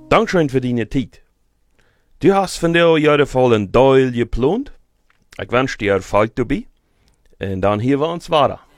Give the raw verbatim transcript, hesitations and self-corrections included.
Dankeschön für deine Zeit. Du hast von dir in jedem Fall een Teil geplant. Ich wünsche dir viel dabei. Und dann hier wir uns weiter.